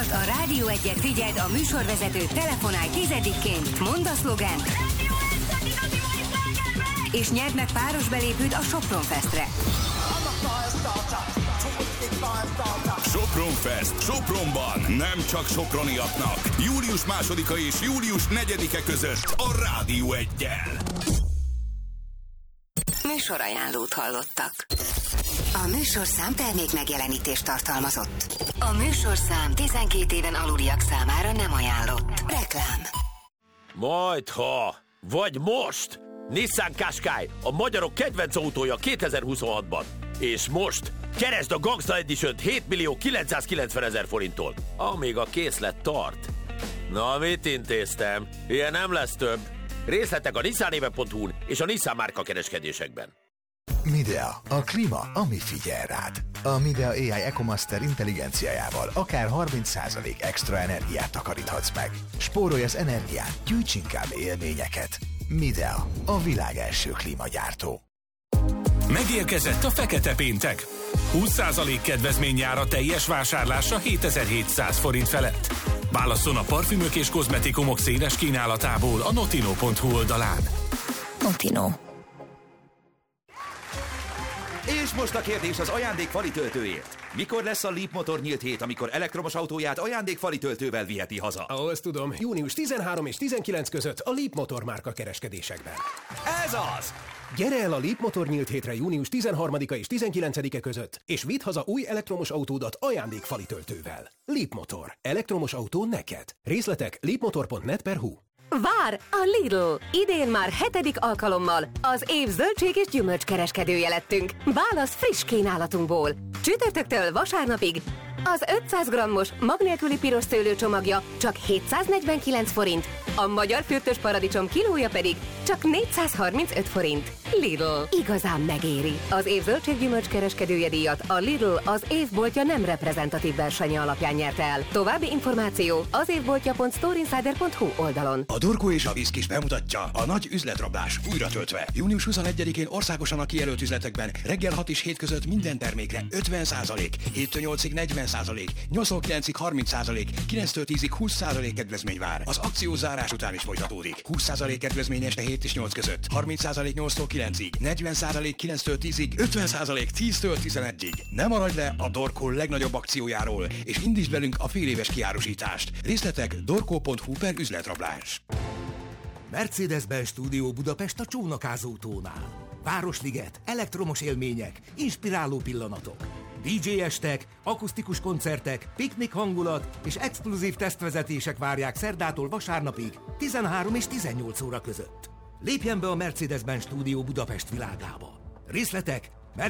Hallgass a Rádió 1-et, figyeld a műsorvezetőt, telefonálj tizedikként, mondd a szlogent, és nyerd meg páros belépőd a Sopron Festre. Sopron Fest Sopronban, nem csak soproniaknak. Július 2-a és július 4-e között a Rádió 1-jel. Műsorajánlót hallottak. A műsorszám termék megjelenítést tartalmazott. A műsorszám 12 éven aluliak számára nem ajánlott. Reklám. Majdha, vagy most! Nissan Qashqai, a magyarok kedvenc autója 2026-ban. És most keresd a Gangsta Edition-t 7.990.000 forinttól, amíg a készlet tart. Na, mit intéztem? Ilyen nem lesz több. Részletek a nissanéve.hu-n és a Nissan márka kereskedésekben. Midea, a klíma, ami figyel rád. A Midea AI EcoMaster intelligenciájával akár 30% extra energiát takaríthatsz meg. Spórolj az energiát, gyűjts inkább élményeket. Midea, a világ első klímagyártó. Megérkezett a fekete péntek. 20% kedvezmény jár a teljes vásárlásra 7700 forint felett. Válasszon a parfümök és kozmetikumok széles kínálatából a notino.hu oldalán. Notino. És most a kérdés az ajándékfali töltőért. Mikor lesz a Leapmotor nyílt hét, amikor elektromos autóját ajándékfali töltővel viheti haza? Azt tudom, június 13 és 19 között a Leapmotor márka kereskedésekben. Ez az! Gyere el a Leapmotor nyílt hétre június 13-a és 19-e között, és vidd haza új elektromos autódat ajándékfali töltővel. Leapmotor. Elektromos autó neked. Részletek leapmotor.net/hu. Vár a Lidl! Idén már 7. alkalommal az év zöldség és gyümölcs kereskedője lettünk. Válasz friss kínálatunkból. Csütörtöktől vasárnapig az 500 g-os mag nélküli piros szőlőcsomagja csak 749 forint, a magyar fürtös paradicsom kilója pedig csak 435 forint. Lidl. Igazán megéri. Az év zöldséggyümölcs kereskedője díjat a Lidl az évboltja nem reprezentatív versenye alapján nyerte el. További információ az évboltja.storeinsider.hu oldalon. A Dorko és a Viszkis bemutatja a nagy üzletrablás újra töltve. Június 21-én országosan a kijelölt üzletekben reggel 6 és 7 között minden termékre 50%, 7-től 8-ig 40%, 8-től 9-ig 30%, 9-től 10-ig 20% kedvezmény vár. Az akció zárás után is folytatódik. 20% kedvezmény este 7 és 8 között, 30% 8-tól 9-ig, 40% 9-től 10-ig, 50% 10-től 11-ig. Ne maradj le a Dorko legnagyobb akciójáról, és indítsd velünk a féléves kiárusítást. Részletek dorko.hu/üzletrablás. Mercedes-Benz Stúdió Budapest a Csónakázótónál. Városliget, elektromos élmények, inspiráló pillanatok. DJ estek, akusztikus koncertek, piknik hangulat és exkluzív tesztvezetések várják szerdától vasárnapig 13 és 18 óra között. Lépjen be a Mercedes-Benz Stúdió Budapest világába. Részletek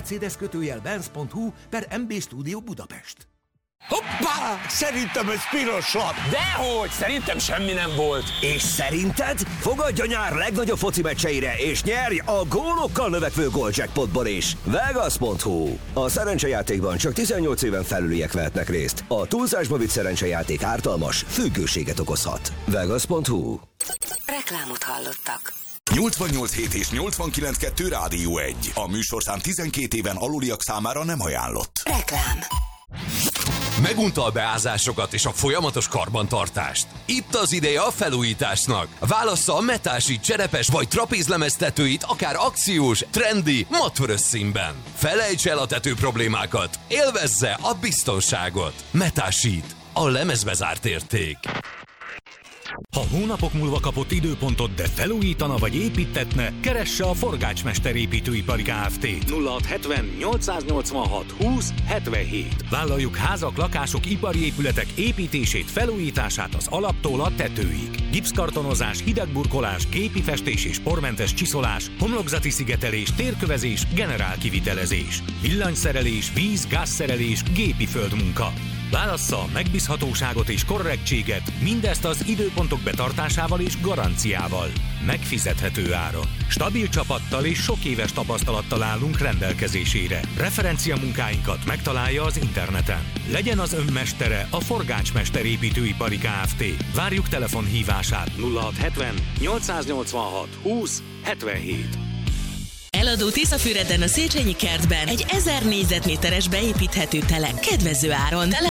mercedes-benz.hu/MB Stúdió Budapest. Hoppá! Szerintem ez piros lap! Dehogy! Szerintem semmi nem volt! És szerinted? Fogadj a nyár legnagyobb foci meccseire, és nyerj a gólokkal növekvő Goldjackpotból is! Vegas.hu. A szerencsejátékban csak 18 éven felüliek vehetnek részt. A túlzásba vitt szerencsejáték ártalmas, függőséget okozhat. Vegas.hu. Reklámot hallottak. 88.7 és 89.2 Rádió 1. A műsorszám 12 éven aluliak számára nem ajánlott. Reklám. Megunta a beázásokat és a folyamatos karbantartást? Itt az ideje a felújításnak. Válassza a metási, cserepes vagy trapézlemeztetőit akár akciós, trendi, matörös színben. Felejts el a tető problémákat, élvezze a biztonságot. Metásít, a lemezbe zárt érték. Ha hónapok múlva kapott időpontot, de felújítana vagy építtetne, keresse a Forgácsmester Építőipari Kft. 0670 886 20 77. Vállaljuk házak, lakások, ipari épületek építését, felújítását az alaptól a tetőig. Gipszkartonozás, hidegburkolás, gépi festés és pormentes csiszolás, homlokzati szigetelés, térkövezés, generálkivitelezés, villanyszerelés, víz, gázszerelés, gépi földmunka. Válassza a megbízhatóságot és korrektséget, mindezt az időpontok betartásával és garanciával. Megfizethető áron. Stabil csapattal és sok éves tapasztalattal állunk rendelkezésére. Referencia munkáinkat megtalálja az interneten. Legyen az önmestere a Forgácsmester Építőipari Kft. Várjuk telefonhívását 0670 886 20 77. Eladó Tiszafüreden a Széchenyi kertben egy 1000 négyzetméteres beépíthető telek kedvező áron.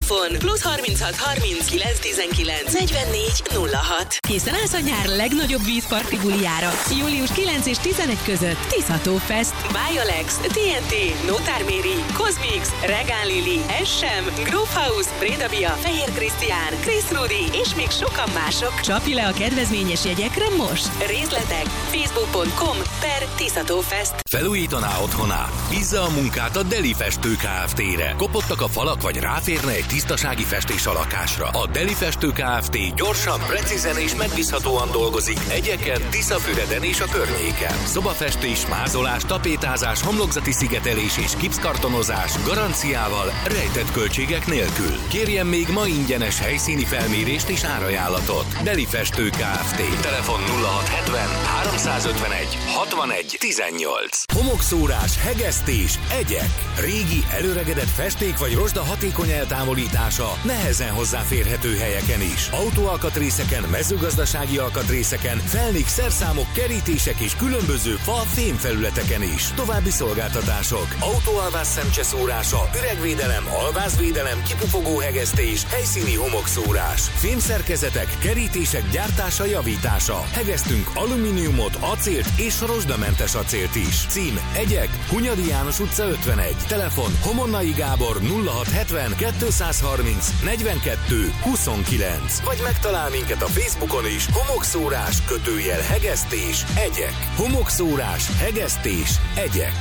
Telefon +36 30 919 44 06. Készen állsz a nyár legnagyobb vízparti bulijára. Július 9 és 11 között Tiszató Fest, Bialex, TNT, Notár Méri, Cosmix, Regál Lili, SM, Grove House, Brédabia, Fehér Krisztián, Chris Rudi és még sokan mások. Csapj le a kedvezményes jegyekre most! Részletek facebook.com/Tiszató-Fest. Felújítaná otthoná? Bízza a munkát a Deli Festő Kft-re. Kopottak a falak, vagy ráférne egy tisztasági festés a lakásra? A Deli Festő Kft. Gyorsan, precízen és megbízhatóan dolgozik egyeken, Tiszafüreden és a környéken. Szobafestés, mázolás, tapétázás, homlokzati szigetelés és gipszkartonozás garanciával, rejtett költségek nélkül. Kérjen még ma ingyenes helyszíni felmérést és árajánlatot. Deli Festő Kft. Telefon 0670 351 61 18. Homokszórás, hegesztés, egyek. Régi, előregedett festék vagy rozsda hatékony eltávolítása nehezen hozzáférhető helyeken is. Autóalkatrészeken, mezőgazdasági alkatrészeken, felnik, szerszámok, kerítések és különböző fa-fémfelületeken is. További szolgáltatások: autóalvás szemcseszórása, üregvédelem, alvázvédelem, kipufogó hegesztés, helyszíni homokszórás, fémszerkezetek, kerítések gyártása, javítása. Hegesztünk alumíniumot, acélt és rozsdamentes acélt is. Cím: Egyek, Hunyadi János utca 51. Telefon: Homonnai Gábor 0670 230 42 29. Vagy megtalál minket a Facebookon is. Homokszórás / hegesztés, egyek. Homokszórás, hegesztés, egyek.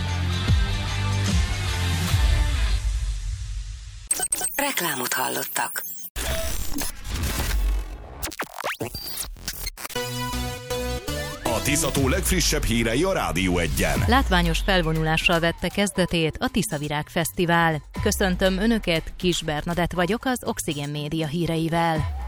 Reklámot hallottak. A Tiszató legfrissebb hírei a Rádió 1-en. Látványos felvonulással vette kezdetét a Tiszavirág Fesztivál. Köszöntöm Önöket, Kis Bernadett vagyok az Oxygen Média híreivel.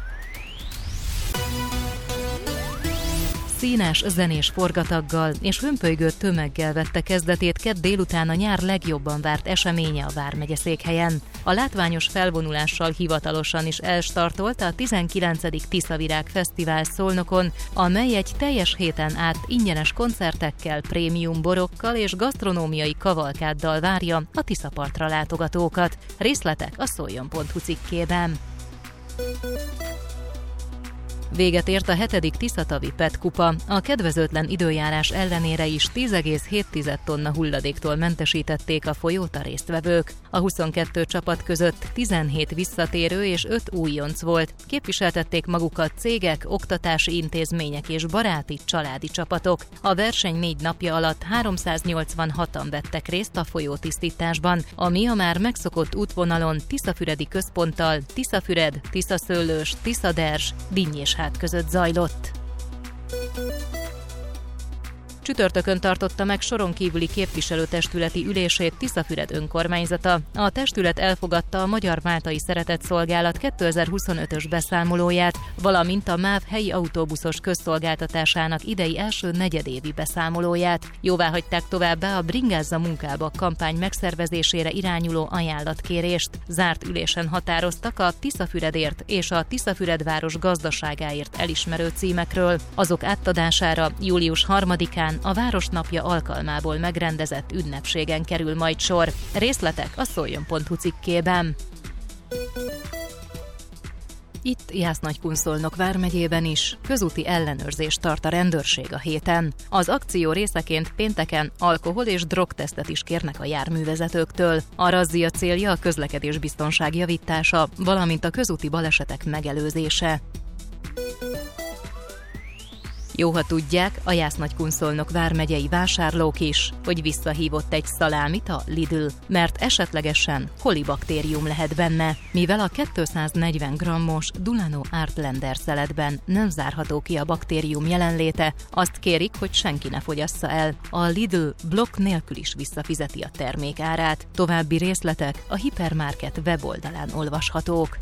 Színes, zenés forgataggal és hömpölygő tömeggel vette kezdetét kedd délután a nyár legjobban várt eseménye a vármegyeszékhelyen. A látványos felvonulással hivatalosan is elstartolt a 19. Tiszavirág Fesztivál Szolnokon, amely egy teljes héten át ingyenes koncertekkel, prémium borokkal és gasztronómiai kavalkáddal várja a Tiszapartra látogatókat. Részletek a szoljon.hu cikkében. Véget ért a 7. Tiszatavi PET kupa. A kedvezőtlen időjárás ellenére is 10,7 tonna hulladéktól mentesítették a folyót a résztvevők. A 22 csapat között 17 visszatérő és 5 újonc volt. Képviseltették magukat cégek, oktatási intézmények és baráti, családi csapatok. A verseny 4 napja alatt 386-an vettek részt a folyótisztításban, ami a már megszokott útvonalon Tiszafüredi központtal Tiszafüred, Tiszaszőlős, Tiszaderzs, Dinnyéshát között zajlott. Csütörtökön tartotta meg soron kívüli képviselőtestületi ülését Tiszafüred önkormányzata. A testület elfogadta a Magyar-Máltai Szeretetszolgálat 2025-ös beszámolóját, valamint a MÁV helyi autóbuszos közszolgáltatásának idei első negyedévi beszámolóját. Jóváhagyták továbbá a Bringázza munkába kampány megszervezésére irányuló ajánlatkérést. Zárt ülésen határoztak a Tiszafüredért és a Tiszafüredváros gazdaságáért elismerő címekről. Azok átadására július 3-án a Városnapja alkalmából megrendezett ünnepségen kerül majd sor. Részletek a szoljon.hu cikkében. Itt Jász-Nagykunszolnok vármegyében is közúti ellenőrzést tart a rendőrség a héten. Az akció részeként pénteken alkohol- és drogtesztet is kérnek a járművezetőktől. A razzia célja a közlekedésbiztonság javítása, valamint a közúti balesetek megelőzése. Jó, ha tudják, a Jász-Nagykunszolnok vármegyei vásárlók is, hogy visszahívott egy szalámit a Lidl, mert esetlegesen kolibaktérium lehet benne, mivel a 240 grammos Dulano Artlander szeletben nem zárható ki a baktérium jelenléte, azt kérik, hogy senki ne fogyassza el. A Lidl blokk nélkül is visszafizeti a termék árát. További részletek a Hipermarket weboldalán olvashatók.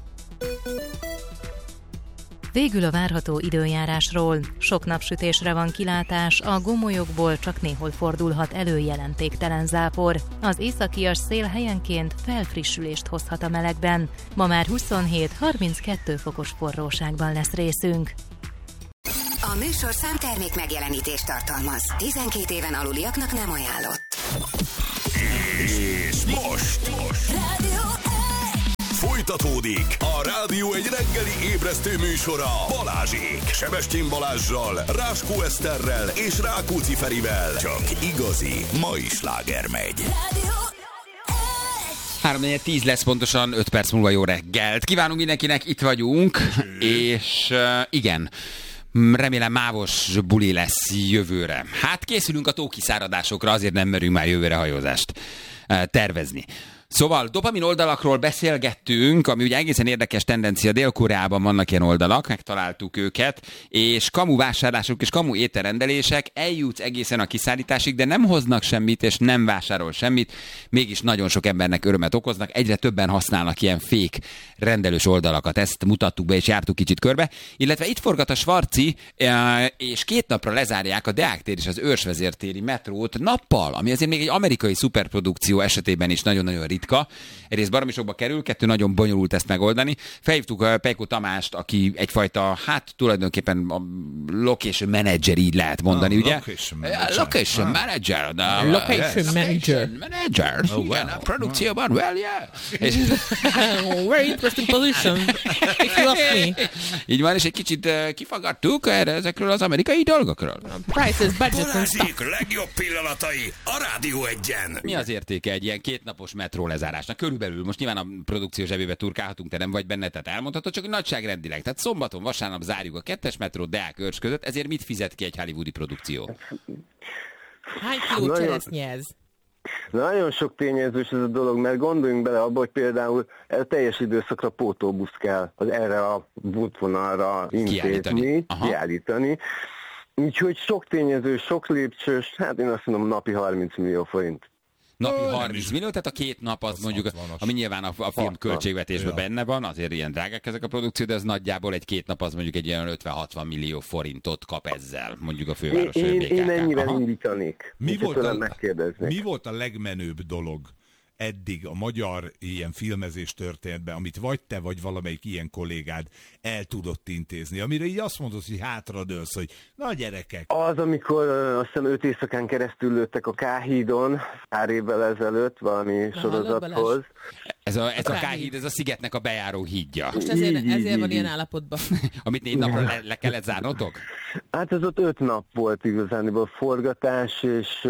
Végül a várható időjárásról. Sok napsütésre van kilátás, a gomolyokból csak néhol fordulhat elő jelentéktelen zápor. Az északias szél helyenként felfrissülést hozhat a melegben. Ma már 27-32 fokos forróságban lesz részünk. A műsorszám termék megjelenítést tartalmaz. 12 éven aluliaknak nem ajánlott. És most! Folytatódik a Rádió egy reggeli ébresztő műsora Balázsék, Sebestyén Balázssal, Ráskó Eszterrel és Rákóczi Ferivel. Csak igazi mai sláger megy. 3-4-10 lesz pontosan, 5 perc múlva jó reggelt. Kívánunk mindenkinek, itt vagyunk, és igen, remélem mávos buli lesz jövőre. Hát készülünk a tókiszáradásokra, azért nem merünk már jövőre hajózást tervezni. Szóval dopamin oldalakról beszélgettünk, ami ugye egészen érdekes tendencia, Dél-Koreában vannak ilyen oldalak, megtaláltuk őket, és kamu vásárlások és kamu ételrendelések, eljutsz egészen a kiszállításig, de nem hoznak semmit, és nem vásárol semmit, mégis nagyon sok embernek örömet okoznak, egyre többen használnak ilyen fake rendelős oldalakat, ezt mutattuk be és jártuk kicsit körbe, illetve itt forgat a Svarci, és 2 napra lezárják a Deák tér és az Őrsvezértéri metrót nappal, ami azért még egy amerikai szuperprodukció esetében is nagyon-nagyon ritka. Egyrészt baromi sokba kerül, 2 nagyon bonyolult ezt megoldani. Felhívtuk Pejko Tamást, aki egyfajta, hát tulajdonképpen a location manager, így lehet mondani, ugye? Location manager. Location manager. Igen, a produkcióban, well, yeah. Very interesting position, if you ask me. Így van, és egy kicsit kifagadtuk ezekről az amerikai dolgokról. Prices, budgets and stuff. Balázsék legjobb pillanatai a Rádió 1-en. Mi az értéke egy ilyen 2 napos metró lezárásnak? Körülbelül, most nyilván a produkció zsebébe turkálhatunk, te nem vagy benne, tehát elmondhatod, csak nagyságrendileg. Tehát szombaton, vasárnap zárjuk a 2-es metró Deák Őrs között, ezért mit fizet ki egy hollywoodi produkció? Hány kiló cseresznye ez? Nagyon sok tényezős ez a dolog, mert gondoljunk bele abba, hogy például teljes időszakra pótóbusz kell erre a útvonalra intézni, kiállítani. Úgyhogy sok tényező, sok lépcsős, hát én azt mondom napi 30 millió forint. Napi 30 millió, tehát a 2 nap az mondjuk, ami nyilván a film költségvetésben benne van, azért ilyen drágák ezek a produkció, de ez nagyjából egy 2 nap az mondjuk egy ilyen 50-60 millió forintot kap ezzel, mondjuk a főváros BKK. Én ennyire indítanék. Mi volt a legmenőbb dolog eddig a magyar ilyen filmezés történetben, amit vagy te, vagy valamelyik ilyen kollégád el tudott intézni, amire így azt mondod, hogy hátradőlsz, hogy na gyerekek. Az, amikor azt hiszem 5 éjszakán keresztül lőttek a K-hídon, pár évvel ezelőtt valami sorozathoz. Ez a K-híd, ez a szigetnek a bejáró hídja. Most ezért van ilyen állapotban. Amit 4 napra le kellett zárnotok? Hát ez ott 5 nap volt igazániból forgatás, és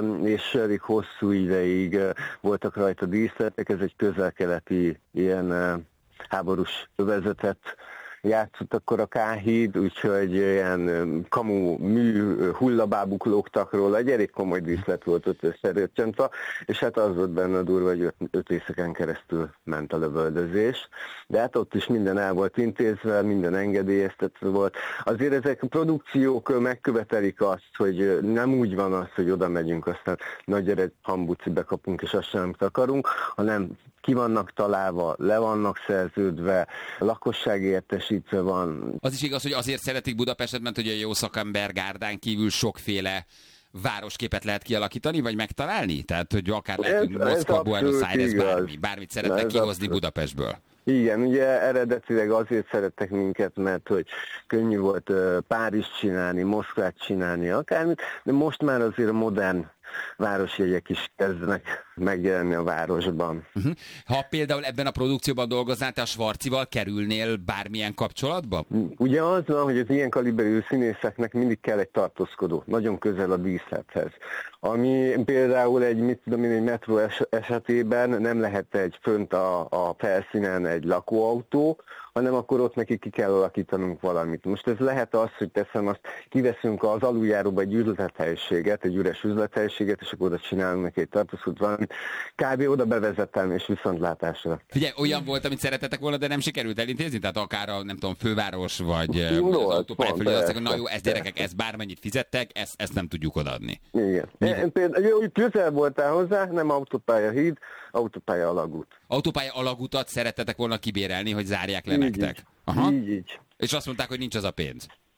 elég hosszú ideig voltak rajta díszletek. Ez egy közel-keleti ilyen háborús övezetet játszott akkor a K-híd, úgyhogy ilyen kamu mű hullabábuk lógtak róla, egy elég komoly díszlet volt ott összerőcsöntve, és hát az volt benne a durva, hogy 5 éjszakán keresztül ment a lövöldözés, de hát ott is minden el volt intézve, minden engedélyeztetve volt. Azért ezek a produkciók megkövetelik azt, hogy nem úgy van az, hogy oda megyünk, aztán nagy gyere hambuci bekapunk, és azt sem akarunk, hanem ki vannak találva, le vannak szerződve, a lakosság értesítve van. Az is igaz, hogy azért szeretik Budapestet, mert hogy a jó szakember gárdán kívül sokféle városképet lehet kialakítani, vagy megtalálni? Tehát, hogy akár lehetünk Moszkva, Buenos Aires, bármit szeretnek kihozni Budapestből. Igen, ugye eredetileg azért szerettek minket, mert hogy könnyű volt Párizst csinálni, Moszkvát csinálni, akármit, de most már azért a modern városjegyek is kezdenek megjelenni a városban. Ha például ebben a produkcióban dolgoznál, te a Svarcival kerülnél bármilyen kapcsolatba? Ugye az van, hogy az ilyen kaliberű színészeknek mindig kell egy tartózkodó, nagyon közel a díszlethez. Ami például egy metró esetében nem lehet egy fönt a felszínen egy lakóautó, hanem akkor ott neki ki kell alakítanunk valamit. Most ez lehet az, hogy teszem azt, kiveszünk az aluljáróba egy üzlethelyiséget, egy üres üzlethelyiséget, és akkor oda csinálunk neki egy tartózkodót valamit. Kb. Oda bevezetem, és viszontlátásra. Figyelj, olyan volt, amit szeretetek volna, de nem sikerült elintézni? Tehát akár a, nem tudom, főváros, vagy az autópálya fölé, azt mondják, na jó, ez gyerekek, ez bármennyit fizettek, ezt nem tudjuk odaadni. Igen. Például közel voltál hozzá, nem autópálya híd, autópálya alagút. Autópálya alagutat szerettetek volna kibérelni, hogy zárják le nektek? Így. És azt mondták, hogy nincs az a pénz.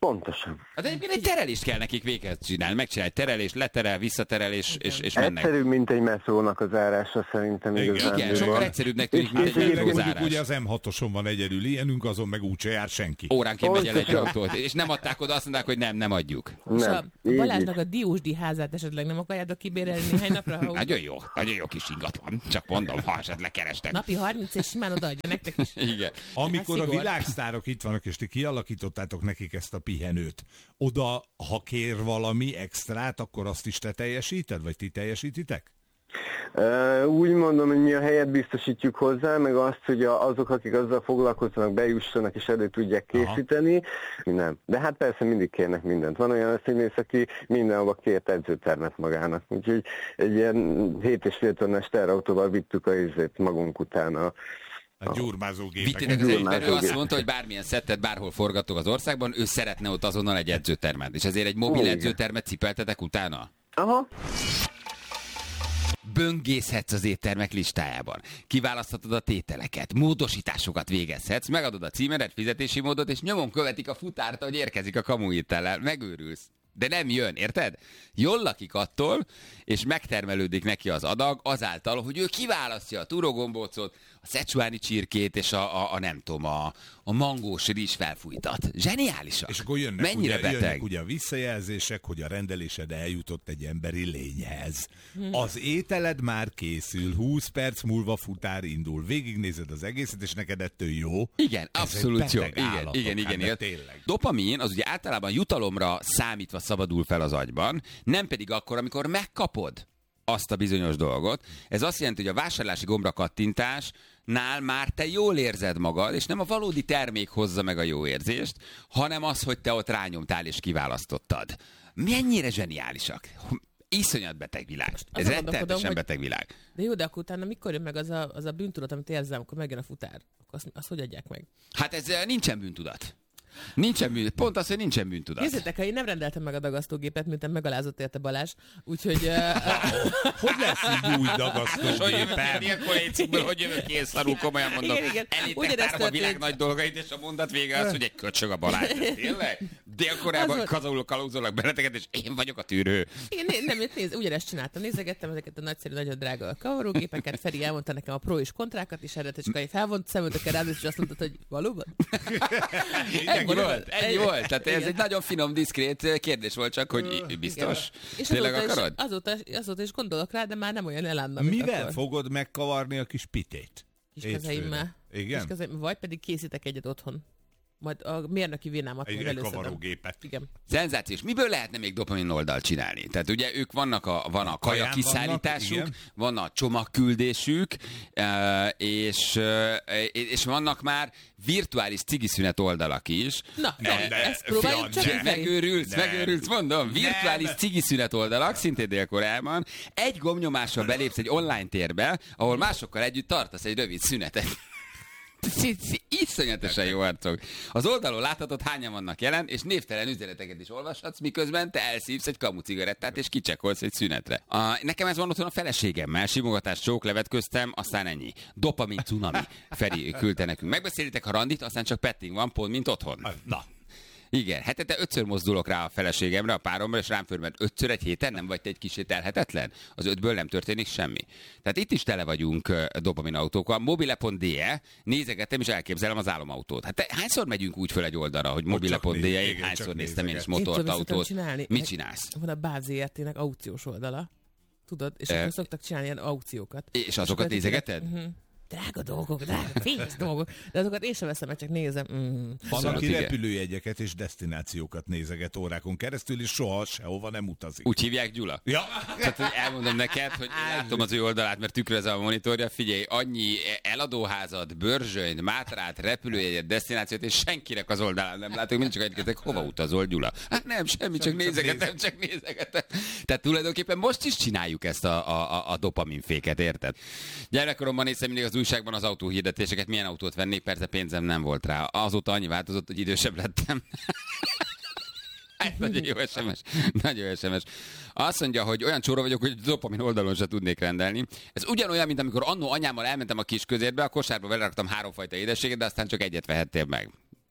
Pontosan. Hát egyébként egy terelést kell nekik véghez csinálni. Megcsinálni terelés, leterel, visszaterel és mennek. Egyszerűbb, mint egy metrónak az zárása szerintem igazán. Igen, sokkal egyszerűbb mint egy metrózárás. Ugye az M6-oson van egyedül ilyenünk, azon meg úgyse jár senki. Óránként megy el egy autót, és nem adták oda, azt mondták, hogy nem adjuk. És a Balázsnak a Diósdi házát esetleg nem akarjátok kibérelni néhány napra? Nagyon jó kis ingatlan. Csak mondom, ha esetleg kerestek. Napi 30 és simán odaadja nektek is. Igen. Amikor a világsztárok itt vannak, és ti kialakítottátok nekik ezt a pihenőt, oda, ha kér valami extrát, akkor azt is te teljesíted, vagy ti teljesítitek? Úgy mondom, hogy mi a helyet biztosítjuk hozzá, meg azt, hogy azok, akik azzal foglalkoznak, bejussanak és elő tudják készíteni. Nem. De hát persze mindig kérnek mindent. Van olyan színész, aki mindenhova kért edzőtermet magának. Úgyhogy egy ilyen 7,5 tonnás terautóval vittük a izét magunk után a gyurmázógépeket. Mert ő azt mondta, hogy bármilyen szettet bárhol forgatok az országban, ő szeretne ott azonnal egy edzőtermet. És ezért egy mobil edzőtermet cipeltetek utána? Aha. Böngészhetsz az éttermek listájában. Kiválaszthatod a tételeket, módosításokat végezhetsz, megadod a címedet, fizetési módot, és nyomon követik a futárt, hogy érkezik a kamuétellel. Megőrülsz. De nem jön, érted? Jól lakik attól, és megtermelődik neki az adag azáltal, hogy ő kiválasztja a turogombócot, a szecsuáni csirkét, és a nem tudom, a mangós rizs felfújtat. Zseniálisak. És akkor Mennyire beteg? Jönnek ugye a visszajelzések, hogy a rendelésed eljutott egy emberi lényhez. Az ételed már készül, 20 perc múlva futár indul. Végignézed az egészet, és neked ettől jó. Igen, ez abszolút jó. Igen. Tényleg. Dopamin az ugye általában jutalomra számítva szabadul fel az agyban, nem pedig akkor, amikor megkapod azt a bizonyos dolgot. Ez azt jelenti, hogy a vásárlási gombra kattintásnál már te jól érzed magad, és nem a valódi termék hozza meg a jó érzést, hanem az, hogy te ott rányomtál és kiválasztottad. Mennyire zseniálisak. Iszonyat beteg világ. Ez rettenetesen beteg világ. De jó, de akkor utána mikor jön meg az a bűntudat, amit érzem, amikor megjön a futár? Akkor azt hogy adják meg? Hát ez nincsen bűntudat. Pont az, hogy nincsen bűntudat. Nézzétek, ha én nem rendeltem meg a dagasztógépet, miután megalázott érte Balázs, úgyhogy... Hogy lesz így új dagasztógépet? Ilyenkor létszikből, hogy jövök ki, és szarul komolyan mondom. Igen. Elétek tárom a világ nagy dolgait, és a mondat vége az, hogy egy köcsög a Balázs. Tényleg? Délkorában kalózolnak benneteket, és én vagyok a tűrő. Nem, ugyanezt csináltam. Nézegettem ezeket a nagyszerű, nagyon drága kavarógépeket. Feri elmondta nekem a pro és kontrákat is, erre csak felvont szemöltökkel rád, és azt mondtad, hogy valóban? Ennyi volt. Tehát ez egy nagyon finom, diszkrét kérdés volt, csak hogy biztos. És tényleg akarod? Azóta is gondolok rá, de már nem olyan elánnal, mivel akkor. Fogod megkavarni a kis pitét? Kiskezeimmel. Igen? Vagy pedig készítek egyet otthon. Majd a mérnöki vénámat meg előszedem. Egy kavarógépet. Igen. Szenzációs. Miből lehetne még dopamin oldalt csinálni? Tehát ugye ők van a kaja kiszállításuk, van a csomagküldésük, és vannak már virtuális cigiszünet oldalak is. Na, ezt próbáljuk csak. Megőrülsz, mondom. Virtuális cigiszünet oldalak, szintén Dél-Koreában. Egy gombnyomással belépsz egy online térbe, ahol másokkal együtt tartasz egy rövid szünetet. Iszonyatosan jó arcok. Az oldalon láthatod, hányan vannak jelen, és névtelen üzeneteket is olvashatsz, miközben te elszívsz egy kamu cigarettát, és kicsekolsz egy szünetre. Nekem ez van otthon a feleségemmel, simogatás, csóklevet köztem, aztán ennyi. Dopamin cunami. Feri küldte nekünk. Megbeszélitek a randit, aztán csak petting van, pont mint otthon. Na. Igen, hetente 5-ször mozdulok rá a feleségemre, a páromra, és rám fölment 5-ször egy héten, nem vagy te egy kicsit elhetetlen? Az 5-ből nem történik semmi. Tehát itt is tele vagyunk dopamin autókkal. Mobile.de, nézegettem és elképzelem az álomautót. Hát hányszor megyünk úgy föl egy oldalra, hogy mobile.de, én hányszor néztem én is motort, autót. Mit csinálsz? Van a BÁV ZRT-nek aukciós oldala, tudod, és akkor szoktak csinálni ilyen aukciókat. És azokat nézegeted? Drága dolgok, pénz dolgok. De azokat én sem veszem, mert csak nézem. Van, aki repülőjegyeket és desztinációkat nézeget órákon keresztül, és soha sehova nem utazik. Úgy hívják, Gyula? Ja. Tehát, hogy elmondom neked, hogy látom az ő oldalát, mert tükrözem a monitorja. Figyelj, annyi eladóházat, Börzsönyt, Mátrát, repülőjegyet, desztinációt, és senkinek az oldalán nem látok. Mindig csak egyiketek, hova utazol, Gyula? Hát nem, semmi, csak nézegetem. Tehát tulajdonképpen most is csináljuk ezt a dopaminféket, érted? Gyerekkoromban néztem mindig az újságban az autóhirdetéseket, milyen autót vennék, persze pénzem nem volt rá. Azóta annyi változott, hogy idősebb lettem. Nagyon jó SMS. Nagyon SMS. Azt mondja, hogy olyan csóra vagyok, hogy dopamin oldalon se tudnék rendelni. Ez ugyanolyan, mint amikor annó anyámmal elmentem a Kisközérbe, a kosárba beleraktam 3 fajta édességet, de aztán csak egyet vehettél meg.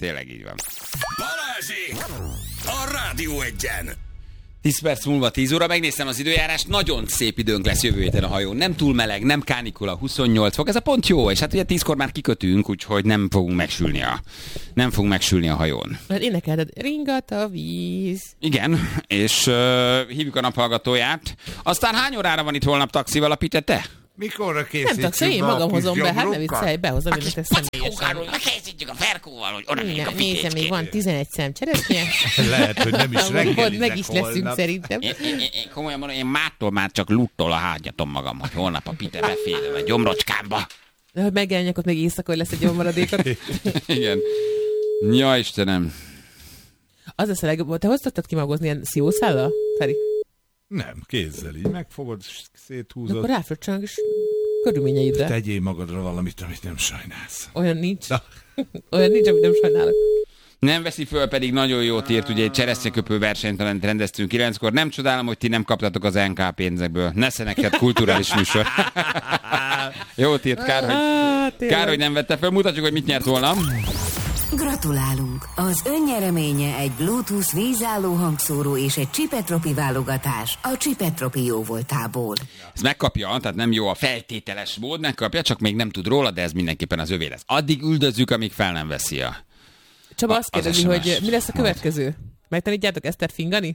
Tényleg így van. Balázsék! A Rádió Egyen! 10 perc múlva 10 óra, megnéztem az időjárást, nagyon szép időnk lesz jövő héten a hajón. Nem túl meleg, nem kánikula, 28 fok, ez a pont jó, és hát ugye 10-kor már kikötünk, úgyhogy nem fogunk megsülni a hajón. Mert énekelted, ringat a víz. Igen, és hívjuk a naphallgatóját. Aztán hány órára van itt holnap taxival a Pite, te? Mikorra készítjük? Nem taxi, én magam hozom be, hát ne viccelj, behozom önöknek személyesen. Készítjük a Ferkóval, hogy oda megyünk a Nézem, még van 11 szem cseresznye. Lehet, hogy nem is reggelizek meg is leszünk holnap. szerintem. Én komolyan mondom, én mától már csak luttól a hágyatom magam, hogy holnap a Pite beférem a gyomrocskámba. De hogy megjelenjek ott még éjszaka, hogy lesz egy olyan maradékot. Igen. Ja, Istenem. Az lesz a legjobb. Te hoztattad kimagozni ilyen sziószállal, Feri? Nem, kézzel így megfogod, széthúzod. Akkor ráfröccsanak is körülményeidre. Tegyél magadra valamit, amit nem sajnálsz. Olyan nincs. Olyan nincs, amit nem sajnálok. Nem veszi föl, pedig nagyon jót írt, ugye egy cseresznyeköpő versenytalent rendeztünk 9-kor. Nem csodálom, hogy ti nem kaptatok az NK pénzekből. Nesze neked kulturális műsor. Jót írt, kár, hogy nem vette föl. Mutatjuk, hogy mit nyert volna. Gratulálunk! Az ön nyereménye egy Bluetooth vízálló hangszóró és egy Csipetropi válogatás a Csipetropi jóvoltából. Ez megkapja, tehát nem jó a feltételes mód, megkapja, csak még nem tud róla, de ez mindenképpen az övé lesz. Addig üldözzük, amíg fel nem veszi a... Csaba azt kérdezi, hogy mi lesz a következő? Megtanítjátok Esztert fingani?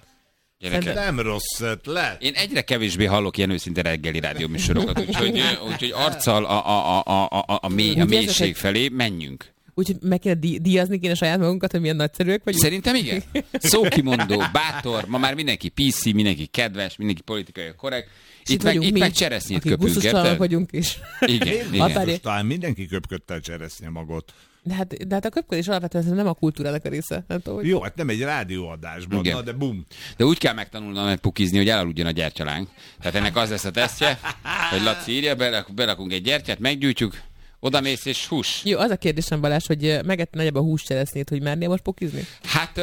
Nem rossz ötlet. Én egyre kevésbé hallok ilyen őszinte reggeli rádióműsorokat, úgyhogy arccal a mélység felé menjünk. Úgyhogy meg kéne díjazni kéne saját magunkat, hogy milyen nagyszerűek vagyunk? Szerintem igen. Szókimondó, bátor, ma már mindenki PC, mindenki kedves, mindenki politikai korrekt. Itt meg cseresznyét köpünk, érted? Vagyunk is. Igen. Talán mindenki köpködte a cseresznye magot. De hát a köpködés alapvetően nem a kultúrának a része. Nem tudom, hogy... Jó, hát nem egy rádióadásban, na, de bum. De úgy kell megtanulnom megpukizni, hogy elaludjon a gyertyalánk. Tehát ennek az lesz a tesztje, hogy Laci írja, berakunk egy gyertyát, meggyújtjuk, oda mész és hús. Jó, az a kérdésem, Balázs, hogy megette nagyobb a húscseresznyét, hogy mernél most pukizni? Hát...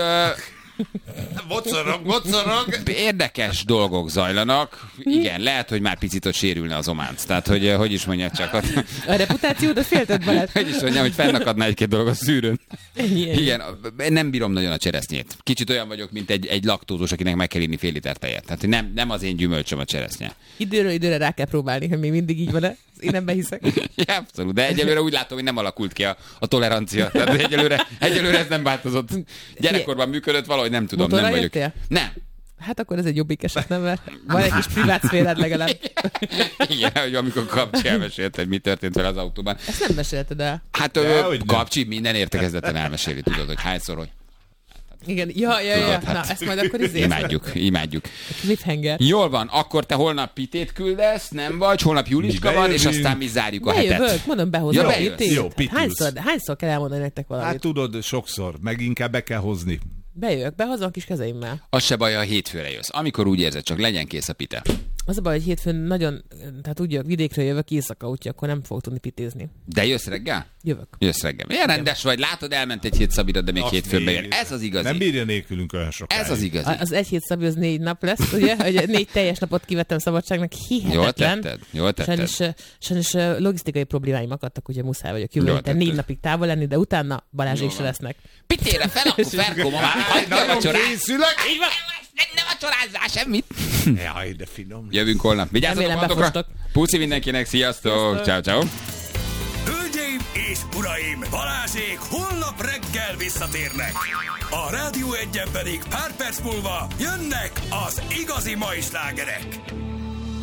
Mocorog. Érdekes dolgok zajlanak. Igen, lehet, hogy már picit ott sérülne az ománc. Tehát, hogy is mondjad csak. A reputációdat félted, Balázs? Hogy is mondjam, hogy fennakadna egy-két dolog a szűrőn. Igen, nem bírom nagyon a cseresznyét. Kicsit olyan vagyok, mint egy laktózós, akinek meg kell inni fél liter tejet. Tehát nem az én gyümölcsöm a cseresznye. Időről időre rá kell próbálni, hogy még mindig így van-e. Én nem behiszek. Ja, abszolút, de egyelőre úgy látom, hogy nem alakult ki a tolerancia. Tehát egyelőre ez nem változott. Gyerekkorban működött, valahogy nem tudom, motorra nem vagyok. Jöttél? Nem. Hát akkor ez egy jobbik eset, nem? Mert van egy kis privát szférád legalább. Igen, hogy amikor Kapcsi elmesélt, hogy mi történt vele az autóban. Ezt nem mesélted el. Hát Kapcsi minden értekezleten elmeséli, tudod, hogy hányszor, hogy... Igen, ja. Na, ezt majd akkor Imádjuk. Cliffhanger. Jól van, akkor te holnap Pitét küldesz, nem vagy? Holnap Juliska van, és aztán mi zárjuk a hetet. Bejövök, mondom, behozom a Pitét. Jó, Hányszor kell elmondani nektek valamit? Hát tudod, sokszor, meg inkább be kell hozni. Bejövök, behozom a kis kezeimmel. Az se baj, ha hétfőre jössz. Amikor úgy érzed, csak legyen kész a Pite. Az a baj, hogy hétfőn nagyon, tehát úgy vidékről jövök éjszaka, úgyhogy akkor nem fogok tudni pitézni. De jössz reggel? Jövök. Jössz reggel. Milyen rendes vagy, látod, elment egy hét Szabira, de még hétfőn bejön. Ez az igazi. Nem bírja nélkülünk olyan sokáig. Ez az igazi. Az egy hét Szabi, az 4 nap lesz, ugye? 4 teljes napot kivettem szabadságnak, hihetetlen. Jól tetted. Sajnos logisztikai problémáim akadtak, ugye muszáj vagyok jövő héten 4 napig távol lenni, de utána Balázsék se lesznek. Pitére fel, akkor Ferkó, ma már hagyj a vacsorát. Így van. Ne vacsorázzál semmit. Jaj, de finom. Jövünk holnap. Vigyázzatok magatokra. Puci mindenkinek, sziasztok. Ciao. Hölgyeim és uraim, Balázsék holnap reggel visszatérnek. A Rádió Egyen pedig pár perc múlva jönnek az igazi mai slágerek.